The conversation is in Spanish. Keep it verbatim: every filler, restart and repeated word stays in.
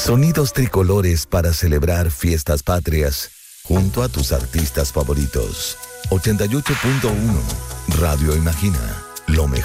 Sonidos tricolores para celebrar fiestas patrias junto a tus artistas favoritos. ochenta y ocho punto uno Radio Imagina, lo mejor.